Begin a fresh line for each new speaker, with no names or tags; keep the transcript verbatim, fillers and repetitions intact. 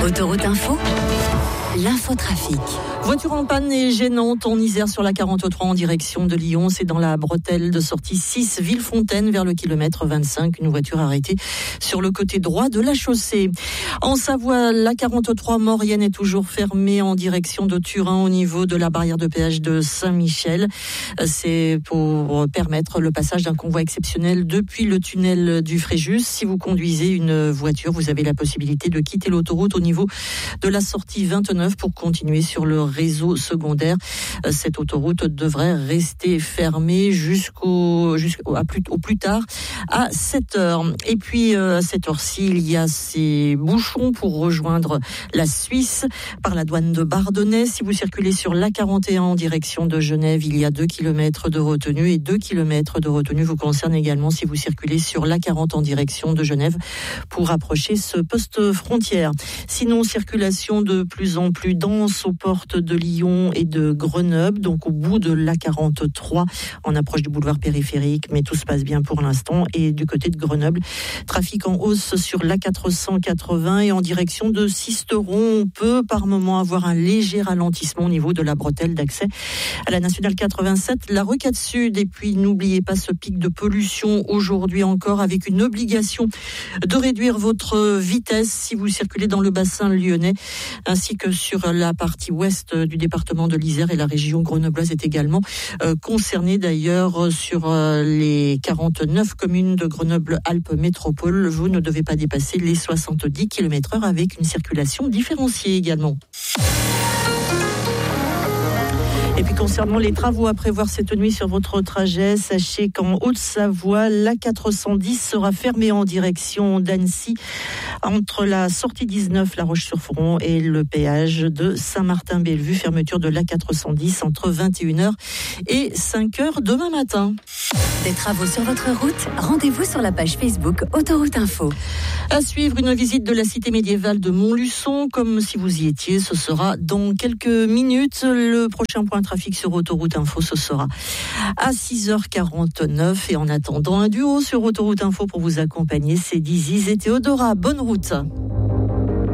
Autoroute Info, l'infotrafic.
Voiture en panne et gênante en Isère sur la quarante-trois en direction de Lyon. C'est dans la bretelle de sortie six Villefontaine vers le kilomètre vingt-cinq. Une voiture arrêtée sur le côté droit de la chaussée. En Savoie, la quarante-trois Maurienne est toujours fermée en direction de Turin au niveau de la barrière de péage de Saint-Michel. C'est pour permettre le passage d'un convoi exceptionnel depuis le tunnel du Fréjus. Si vous conduisez une voiture, vous avez la possibilité de quitter l'autoroute au niveau de la sortie vingt-neuf pour continuer sur le réseau secondaire. Cette autoroute devrait rester fermée jusqu'au, jusqu'au à plus, au plus tard à sept heures. Et puis à cette heure-ci, il y a ces bouchons pour rejoindre la Suisse par la douane de Bardonnay. Si vous circulez sur l'A quarante et un en direction de Genève, il y a deux kilomètres de retenue et deux kilomètres de retenue vous concernent également si vous circulez sur l'A quarante en direction de Genève pour approcher ce poste frontière. Sinon, circulation de plus en plus dense aux portes de Lyon et de Grenoble, donc au bout de l'A quarante-trois, en approche du boulevard périphérique, mais tout se passe bien pour l'instant. Et du côté de Grenoble, trafic en hausse sur l'A quatre cent quatre-vingts et en direction de Sisteron. On peut par moment avoir un léger ralentissement au niveau de la bretelle d'accès à la nationale quatre-vingt-sept, la rocade sud. Et puis n'oubliez pas ce pic de pollution aujourd'hui encore, avec une obligation de réduire votre vitesse si vous circulez dans le bassin lyonnais, ainsi que sur la partie ouest du département de l'Isère, et la région grenobloise est également euh, concernée d'ailleurs sur euh, les quarante-neuf communes de Grenoble-Alpes Métropole. Vous ne devez pas dépasser les soixante-dix kilomètres heure avec une circulation différenciée également. Et puis concernant les travaux à prévoir cette nuit sur votre trajet, sachez qu'en Haute-Savoie, l'A quatre cent dix sera fermée en direction d'Annecy entre la sortie dix-neuf, La Roche-sur-Foron, et le péage de Saint-Martin-Bellevue. Fermeture de l'A quatre cent dix entre vingt et une heures et cinq heures demain matin.
Des travaux sur votre route, rendez-vous sur la page Facebook Autoroute Info.
À suivre, une visite de la cité médiévale de Montluçon, comme si vous y étiez. Ce sera dans quelques minutes. Le prochain point trafic sur Autoroute Info, ce sera à six heures quarante-neuf. Et en attendant, un duo sur Autoroute Info pour vous accompagner, c'est Dizzy et Théodora. Bonne route.